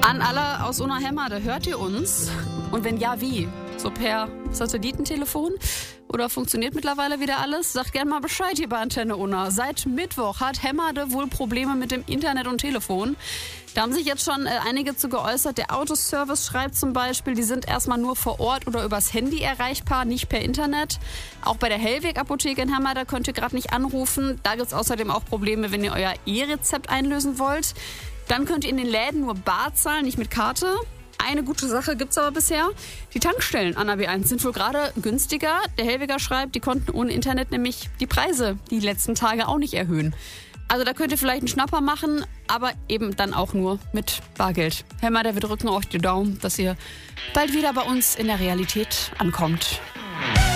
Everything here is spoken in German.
An alle aus Unna-Hemmerde, hört ihr uns? Und wenn ja, wie? So per Satellitentelefon? Oder funktioniert mittlerweile wieder alles? Sagt gerne mal Bescheid hier bei Antenne Unna. Seit Mittwoch hat Hemmerde wohl Probleme mit dem Internet und Telefon. Da haben sich jetzt schon einige zu geäußert. Der Autoservice schreibt zum Beispiel, die sind erstmal nur vor Ort oder übers Handy erreichbar, nicht per Internet. Auch bei der Hellweg-Apotheke in Hemmerde könnt ihr gerade nicht anrufen. Da gibt es außerdem auch Probleme, wenn ihr euer E-Rezept einlösen wollt. Dann könnt ihr in den Läden nur bar zahlen, nicht mit Karte. Eine gute Sache gibt's aber bisher. Die Tankstellen an der B1 sind wohl gerade günstiger. Der Hellweger schreibt, die konnten ohne Internet nämlich die Preise die letzten Tage auch nicht erhöhen. Also da könnt ihr vielleicht einen Schnapper machen, aber eben dann auch nur mit Bargeld. Hemmerde, wir drücken euch die Daumen, dass ihr bald wieder bei uns in der Realität ankommt.